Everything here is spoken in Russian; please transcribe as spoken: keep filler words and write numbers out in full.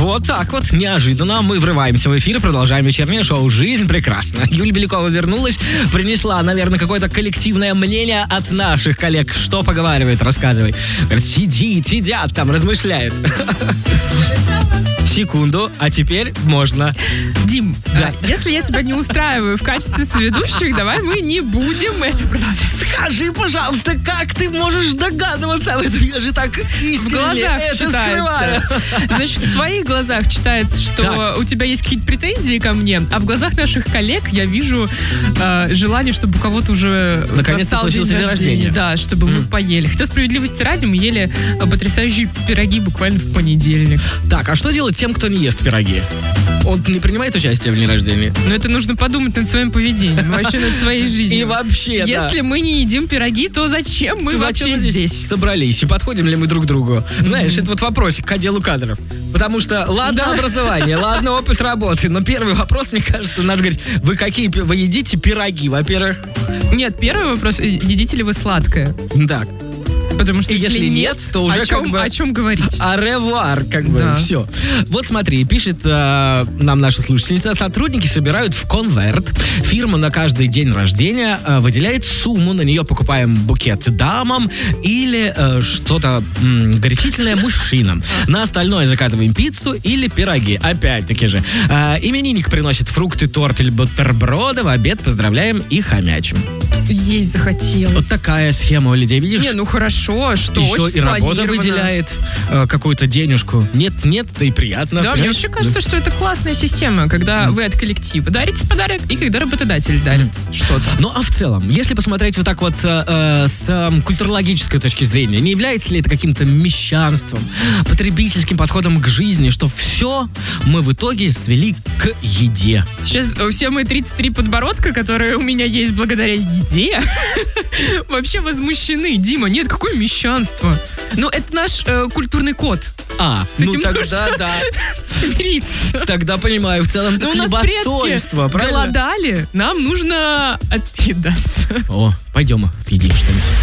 Вот так вот, неожиданно мы врываемся в эфир, продолжаем вечернее шоу «Жизнь прекрасна». Юлия Белякова вернулась, принесла, наверное, какое-то коллективное мнение от наших коллег. Что поговаривает, рассказывай. Говорит, сидит, сидят там, размышляют. Секунду, а теперь можно. Дим, да. а, если я тебя не устраиваю в качестве соведущих, давай мы не будем это продолжать. Скажи, пожалуйста, как ты можешь догадываться об этом? Я же так искренне в глазах это читается. скрываю. Значит, в твоих глазах читается, что так. у тебя есть какие-то претензии ко мне, а в глазах наших коллег я вижу э, желание, чтобы у кого-то уже наконец-то случился день рождения. Да, чтобы mm. мы поели. Хотя, справедливости ради, мы ели потрясающие пироги буквально в понедельник. Так, а что делать тем, кто не ест пироги? Он не принимает участие в дне рождения? Но это нужно подумать над своим поведением, вообще над своей жизнью. И вообще, да. Если мы не едим пироги, то зачем мы зачем вообще здесь, здесь собрались? И подходим ли мы друг к другу? Знаешь, mm-hmm. это вот вопросик к отделу кадров. Потому что, ладно да. образование, ладно опыт работы, но первый вопрос, мне кажется, надо говорить, вы какие, вы едите пироги, во-первых? Нет, первый вопрос, едите ли вы сладкое? Так. Потому что и если, если нет, то уже о чем, как бы... О чем говорить? Аревуар, как бы, да. все. Вот смотри, пишет э, нам наша слушательница. Сотрудники собирают в конверт. Фирма на каждый день рождения э, выделяет сумму. На нее покупаем букет дамам или э, что-то м, горячительное мужчинам. На остальное заказываем пиццу или пироги. Опять-таки же. Э, именинник приносит фрукты, торт или бутерброды. В обед поздравляем и хомячим. Есть захотелось. Вот такая схема у людей, видишь? Не, ну хорошо, что еще очень и работа выделяет э, какую-то денежку. Нет-нет, да и приятно. Да, мне вообще кажется, что это классная система, когда mm. вы от коллектива дарите подарок и когда работодатель дарит mm. что-то. Ну, а в целом, если посмотреть вот так вот э, с э, культурологической точки зрения, не является ли это каким-то мещанством, потребительским подходом к жизни, что все мы в итоге свели к еде? Сейчас все мои тридцать три подбородка, которые у меня есть благодаря еде, вообще возмущены. Дима, нет, какое мещанство? Ну, это наш э, культурный код. А, с ну тогда да. Смириться. Тогда понимаю, в целом это хлебосольство, правильно? Голодали, нам нужно отъедаться. О, пойдем съедим что-нибудь.